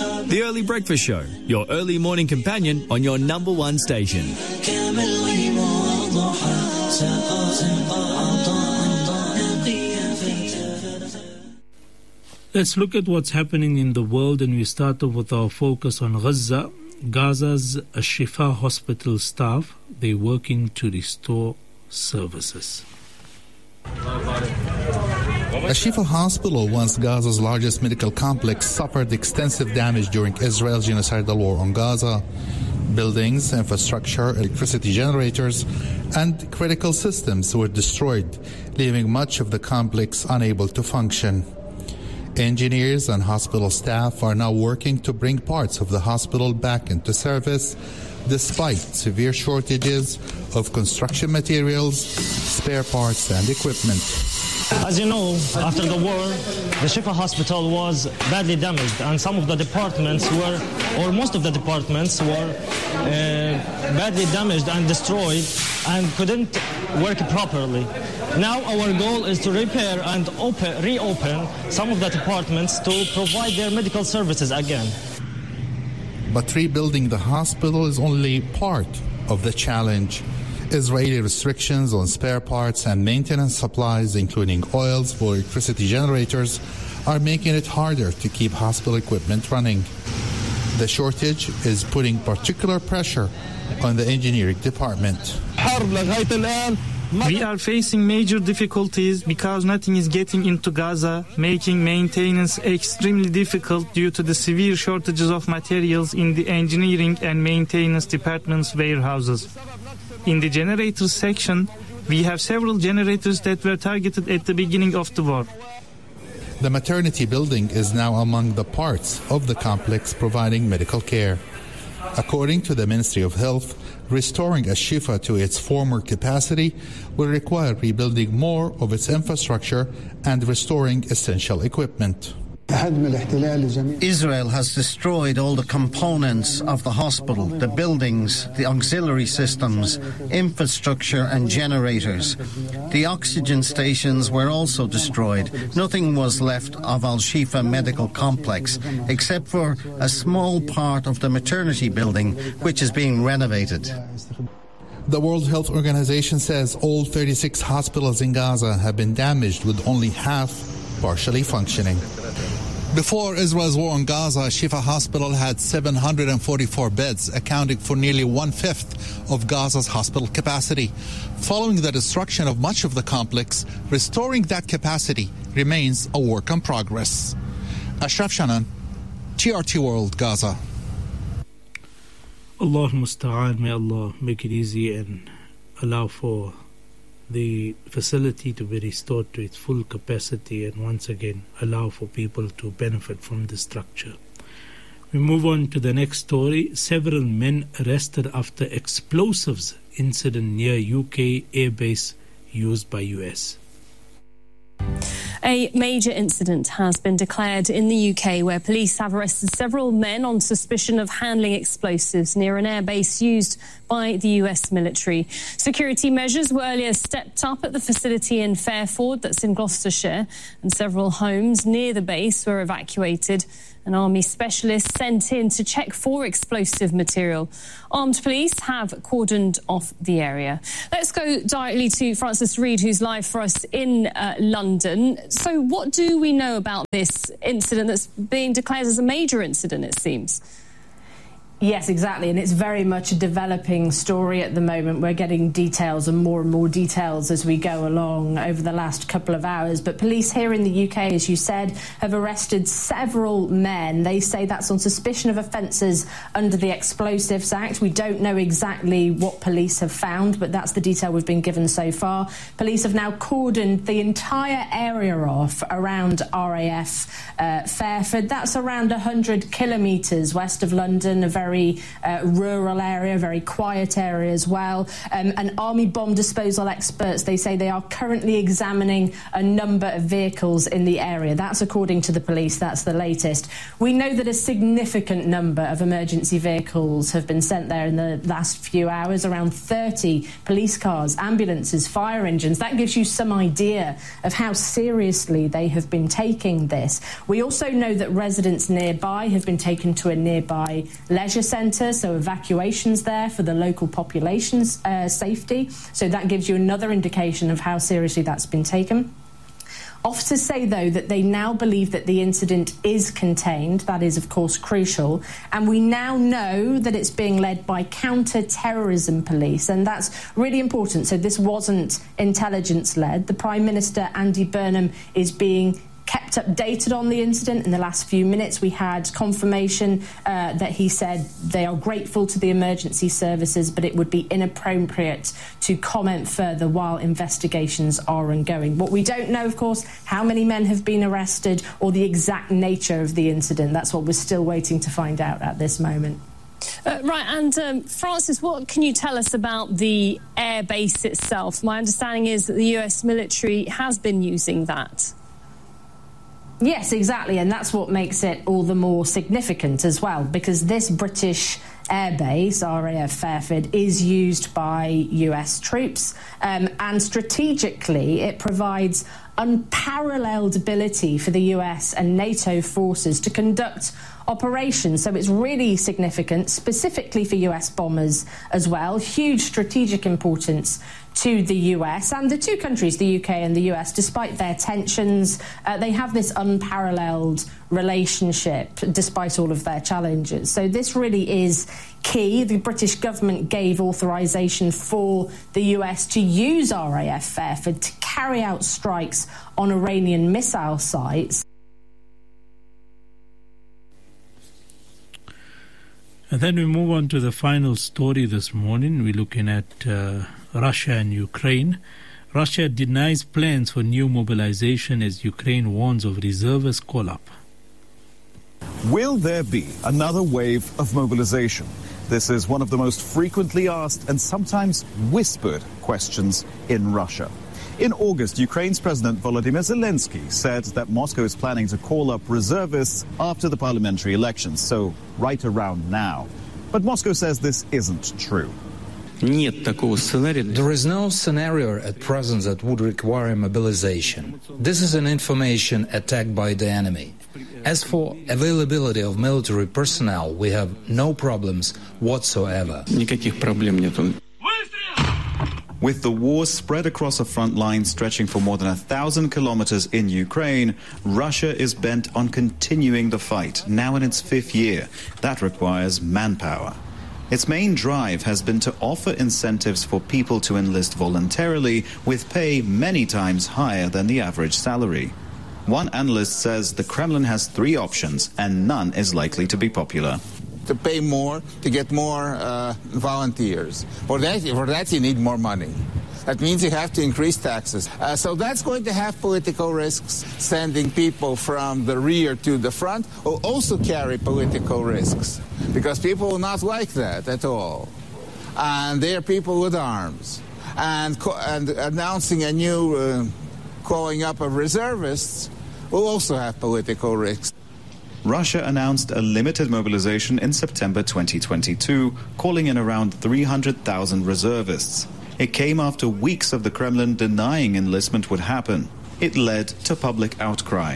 The Early Breakfast Show, your early morning companion on your number one station. Let's look at what's happening in the world, and we start off with our focus on Gaza. Gaza's Al-Shifa hospital staff, they're working to restore services. Al-Shifa Hospital, once Gaza's largest medical complex, suffered extensive damage during Israel's genocidal war on Gaza. Buildings, infrastructure, electricity generators, and critical systems were destroyed, leaving much of the complex unable to function. Engineers and hospital staff are now working to bring parts of the hospital back into service, despite severe shortages of construction materials, spare parts, and equipment. As you know, after the war, the Shifa hospital was badly damaged, and some of the departments were, or most of the departments were badly damaged and destroyed and couldn't work properly. Now our goal is to repair and reopen some of the departments to provide their medical services again. But rebuilding the hospital is only part of the challenge. Israeli restrictions on spare parts and maintenance supplies, including oils for electricity generators, are making it harder to keep hospital equipment running. The shortage is putting particular pressure on the engineering department. We are facing major difficulties because nothing is getting into Gaza, making maintenance extremely difficult due to the severe shortages of materials in the engineering and maintenance department's warehouses. In the generators section, we have several generators that were targeted at the beginning of the war. The maternity building is now among the parts of the complex providing medical care. According to the Ministry of Health, restoring Al-Shifa to its former capacity will require rebuilding more of its infrastructure and restoring essential equipment. Israel has destroyed all the components of the hospital, the buildings, the auxiliary systems, infrastructure and generators. The oxygen stations were also destroyed. Nothing was left of Al-Shifa Medical Complex except for a small part of the maternity building, which is being renovated. The World Health Organization says all 36 hospitals in Gaza have been damaged, with only half partially functioning. Before Israel's war on Gaza, Shifa Hospital had 744 beds, accounting for nearly one-fifth of Gaza's hospital capacity. Following the destruction of much of the complex, restoring that capacity remains a work in progress. Ashraf Shanan, TRT World, Gaza. Allah Musta'an, may Allah make it easy and allow for the facility to be restored to its full capacity, and once again allow for people to benefit from the structure. We move on to the next story. Several men arrested after explosives incident near UK airbase used by US. A major incident has been declared in the UK where police have arrested several men on suspicion of handling explosives near an airbase used by the US military. Security measures were earlier stepped up at the facility in Fairford, that's in Gloucestershire, and several homes near the base were evacuated. An army specialist sent in to check for explosive material. Armed police have cordoned off the area. Let's go directly to Francis Reid, who's live for us in London. So what do we know about this incident that's being declared as a major incident, it seems? Yes, exactly, and it's very much a developing story at the moment. We're getting details and more details as we go along over the last couple of hours. But police here in the UK, as you said, have arrested several men. They say that's on suspicion of offences under the Explosives Act. We don't know exactly what police have found, but that's the detail we've been given so far. Police have now cordoned the entire area off around RAF Fairford. That's around 100 kilometres west of London, a very very rural area, very quiet area as well. And army bomb disposal experts, they say they are currently examining a number of vehicles in the area. That's according to the police. That's the latest. We know that a significant number of emergency vehicles have been sent there in the last few hours, around 30 police cars, ambulances, fire engines. That gives you some idea of how seriously they have been taking this. We also know that residents nearby have been taken to a nearby leisure centre, so evacuations there for the local population's safety. So that gives you another indication of how seriously that's been taken. Officers say, though, that they now believe that the incident is contained. That is, of course, crucial. And we now know that it's being led by counter-terrorism police, and that's really important. So this wasn't intelligence-led. The Prime Minister, Andy Burnham, is being kept updated on the incident. In the last few minutes, we had confirmation that he said they are grateful to the emergency services, but it would be inappropriate to comment further while investigations are ongoing. What we don't know, of course, how many men have been arrested or the exact nature of the incident. That's what we're still waiting to find out at this moment. Right, and Francis, what can you tell us about the air base itself? My understanding is that the US military has been using that. Yes, exactly, and that's what makes it all the more significant as well, because this British airbase, RAF Fairford, is used by US troops, and strategically it provides unparalleled ability for the US and NATO forces to conduct operations. So it's really significant, specifically for US bombers as well. Huge strategic importance to the US, and the two countries, the UK and the US, despite their tensions, they have this unparalleled relationship despite all of their challenges. So this really is key. The British government gave authorization for the US to use RAF Fairford to carry out strikes on Iranian missile sites. And then we move on to the final story this morning. We're looking at Russia and Ukraine. Russia denies plans for new mobilization as Ukraine warns of reservist call-up. Will there be another wave of mobilization? This is one of the most frequently asked and sometimes whispered questions in Russia. In August, Ukraine's President Volodymyr Zelensky said that Moscow is planning to call up reservists after the parliamentary elections, so right around now. But Moscow says this isn't true. There is no scenario at present that would require mobilization. This is an information attack by the enemy. As for availability of military personnel, we have no problems whatsoever. With the war spread across a front line stretching for more than 1,000 kilometers in Ukraine, Russia is bent on continuing the fight, now in its 5th year. That requires manpower. Its main drive has been to offer incentives for people to enlist voluntarily with pay many times higher than the average salary. One analyst says the Kremlin has 3 options and none is likely to be popular. To pay more, to get more volunteers. For that you need more money. That means you have to increase taxes. So that's going to have political risks. Sending people from the rear to the front will also carry political risks, because people will not like that at all. And they are people with arms. And announcing a new calling up of reservists will also have political risks. Russia announced a limited mobilization in September 2022, calling in around 300,000 reservists. It came after weeks of the Kremlin denying enlistment would happen. It led to public outcry.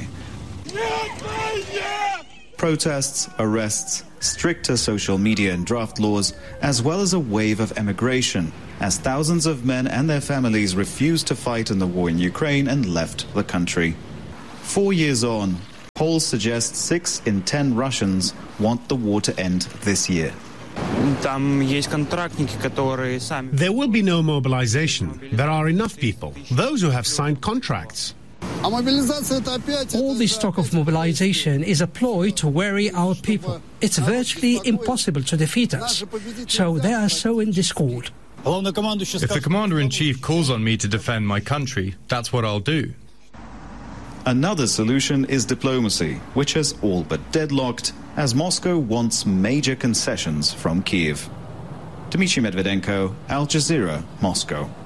Protests, arrests, stricter social media and draft laws, as well as a wave of emigration, as thousands of men and their families refused to fight in the war in Ukraine and left the country. 4 years on, polls suggest 6 in 10 Russians want the war to end this year. There will be no mobilization. There are enough people, those who have signed contracts. All this talk of mobilization is a ploy to worry our people. It's virtually impossible to defeat us. So they are sowing discord. If the commander-in-chief calls on me to defend my country, that's what I'll do. Another solution is diplomacy, which has all but deadlocked, as Moscow wants major concessions from Kyiv. Dmitry Medvedenko, Al Jazeera, Moscow.